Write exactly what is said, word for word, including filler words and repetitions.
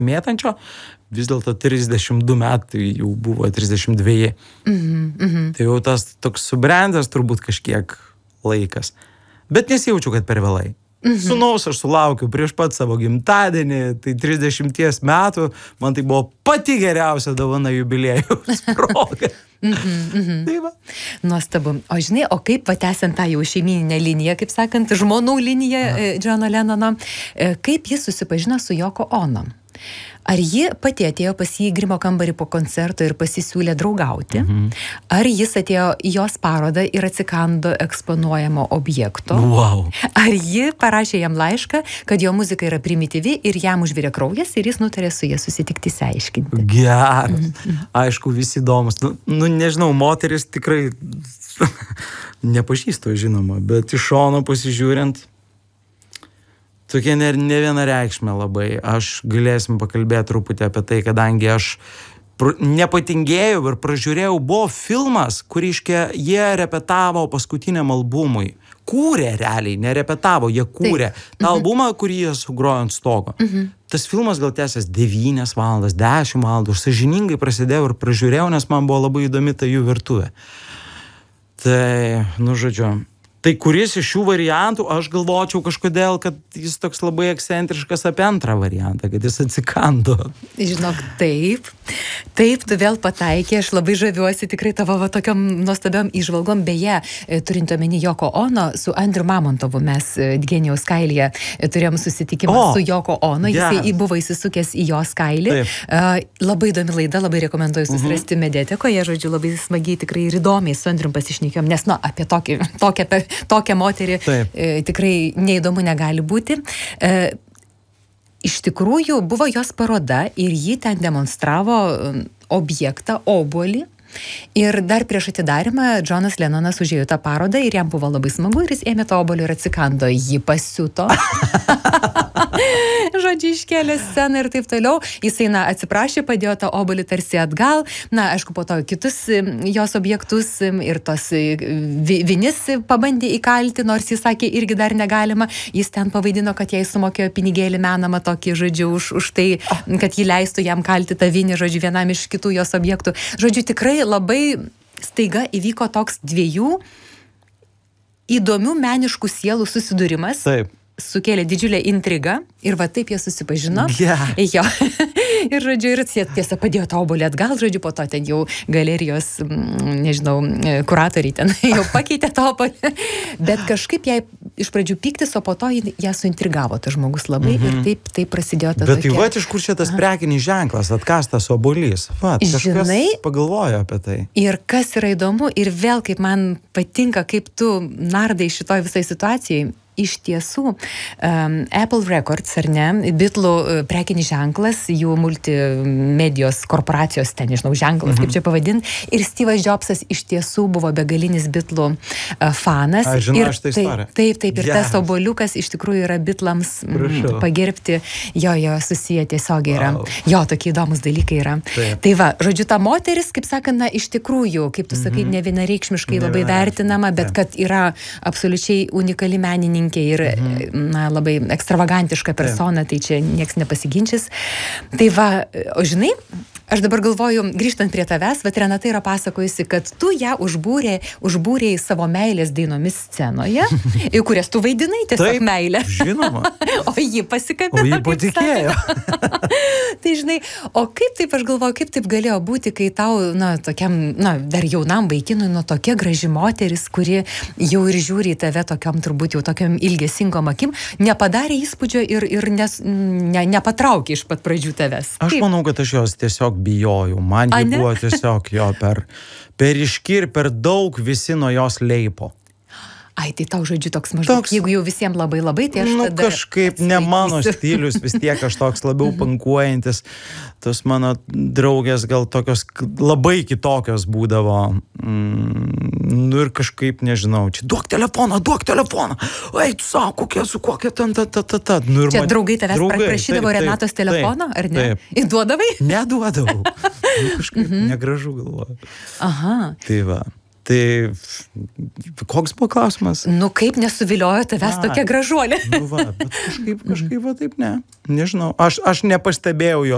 mėtančio, vis dėlto trisdešimt du metai jau buvo trisdešimt dveji. Mhm, mhm. Tai jau tas toks subrendęs turbūt kažkiek laikas. Bet nesijaučiu, kad per vėlai. Mhm. Sūnaus aš sulaukiau prieš pat savo gimtadienį, tai trisdešimties metų, man tai buvo pati geriausia dovana jubiliejaus proga. Mhm, mhm. Tai va. Nuostabu. O žinai, o kaip patęsiant tą jau šeimyninę liniją, kaip sakant, žmonų liniją Johno Lennono, kaip jis susipažino su Yoko Ono? Ar ji pati atėjo pas jį į grimo kambarį po koncerto ir pasisiūlė draugauti? Mhm. Ar jis atėjo į jos parodą ir atsikando eksponuojamo objekto? Wow. Ar ji parašė jam laišką, kad jo muzika yra primityvi ir jam užvirė kraujas ir jis nutarė su ja susitikti, išsiaiškinti? Geras. Mhm. Aišku, visi įdomus. Nu, nu, nežinau, moteris tikrai nepažįstu, žinoma, bet iš šono pasižiūrint, tokia ne, ne viena reikšmė labai. Aš galėsim pakalbėti truputį apie tai, kadangi aš pr- nepatingėjau ir pražiūrėjau, buvo filmas, kur iškia jie repetavo paskutiniam albumui. Kūrė realiai, nerepetavo, jie kūrė. Taip. tą albumą, kurį jie sugrojo ant stogo. Mhm. Tas filmas gal tęsės devynias valandas, dešimt valandų. Aš sąžiningai prasidėjau ir pražiūrėjau, nes man buvo labai įdomi ta jų virtuvė. Tai, nu žodžiu, tai kuris iš šių variantų, aš galvočiau kažkodėl, kad jis toks labai ekscentriškas apie antrą variantą, kad jis atsikando. Žinok, taip. Taip, tu vėl pataikė, aš labai žaviuosi tikrai tavo va, tokiam nuostabiam įžvalgom. Beje, turint omeny Yoko Ono, su Andriu Mamontovu mes Genijaus kailyje turėjom susitikimą O, su Yoko Ono, jisai geras. buvo įsisukęs į jos kailį. Uh, labai įdomi laida, labai rekomenduoju susirasti mhm. mediatekoje, žodžiu, labai smagiai tikrai ir įdomiai su Andrium pasišnekėjom, nes, nu, apie tokį, tokią, apie tokią moterį e, tikrai neįdomu negali būti. E, iš tikrųjų buvo jos paroda ir ji ten demonstravo objektą, obuolį. Ir dar prieš atidarimą Johnas Lennonas užėjo tą parodą ir jam buvo labai smagu ir jis ėmė tą obuolį ir atsikando, jį pasiuto. Žodžiu, iškėlė sceną ir taip toliau. Jisai, na, atsiprašė, padėjo tą obuolį tarsi atgal. Na, aišku, po to kitus jos objektus ir tos vinis pabandė įkalti, nors jis sakė, irgi dar negalima. Jis ten pavaidino, kad jai sumokėjo pinigėlį menamą tokį, žodžiu, už, už tai, kad jį leistų jam kalti tą vinį, žodžiu, vienam iš kitų jos objektų. Žodžiu, tikrai labai staiga įvyko toks dviejų įdomių meniškų sielų susidūrimas. Taip. Sukėlė didžiulę intrigą ir va taip jie susipažino. Yeah. Jo. Ir, žodžiu, ir tiesa padėjo tą obuolį atgal, žodžiu, po to ten jau galerijos, nežinau, kuratoriai ten jau pakeitė tą obuolį. Bet kažkaip jai iš pradžių pyktis, o po to ją suintrigavo tas žmogus labai mm-hmm. ir taip, taip prasidėjo ta Bet tokia. tai va, iš kur čia tas prekinis ženklas, atkastas obuolys. Va, kažkas Žinai, pagalvojo apie tai. Ir kas yra įdomu, ir vėl kaip man patinka, kaip tu nardai šitoj visai situacijai. Iš tiesų, um, Apple Records, ar ne, Beatlų uh, prekinis ženklas, jų multimedijos korporacijos, ten, nežinau, ženklas, mm-hmm. kaip čia pavadinti, ir Steve'as Jobsas iš tiesų buvo begalinis Beatlų uh, fanas. Aš žinau, ir aš tai taip, istoriją. taip, taip, ir Yes. tas obuoliukas iš tikrųjų yra Beatlams Prašau. pagerbti, jo, jo susiję tiesiogiai yra. Wow. Jo, tokie įdomus dalykai yra. Taip. Tai va, žodžiu, ta moteris, kaip sakant, na, iš tikrųjų, kaip tu sakai, mm-hmm. ne vienareikšmiškai labai vertinama, bet kad yra absoliučiai unikali menininkė ir mm-hmm. na, labai ekstravagantiška persona, tai čia nieks nepasiginčys. Tai va, o žinai, aš dabar galvoju, grįžtant prie tavęs, bet Renata yra pasakojusi, kad tu ją užbūrė, užbūrėjai savo meilės dainomis scenoje, į kurias tu vaidinai tiesiog Taip, meilę. Žinoma. O ji pasikabino. O ji patikėjo. Tai žinai, o kaip taip, aš galvoju, kaip taip galėjo būti, kai tau, na, tokiam, na, dar jaunam vaikinui, nu, tokia graži moteris, kuri jau ir žiūri į tave tokiam, turbūt jau tokiam ilgesingom akim, nepadarė įspūdžio ir, ir nes, ne, nepatraukė iš pat pradžių tavęs. Aš Kaip? manau, kad aš jos tiesiog bijojau. Man ji buvo tiesiog jo per, per iški ir per daug visi nuo jos leipo. Ai, tai tau žodžiu toks maždaug, Toks- jeigu jau visiems labai labai, tai aš Nu, tada kažkaip ne mano atsilaikysiu. stilius, vis tiek aš toks labiau pankuojantis. Tos mano draugės gal tokios k- labai kitokios būdavo. Mm, nu ir kažkaip nežinau, čia duok telefoną, duok telefoną. Ai, tu savo, kokia su kokia ten ta ta ta ta. Nu, ir Čia man- draugai tavęs draugai, prašydavo taip, taip, Renatos telefono, taip, ar ne? Taip. Įduodavai? Neduodavau. Nu, kažkaip negražu galvoju. Aha. Tai va. Tai koks buvo klausimas? Nu kaip nesuviliojo tavęs Ai. tokia gražuolė? Nu va, bet kažkaip, kažkaip va taip ne. Nežinau. Aš, aš nepastebėjau jo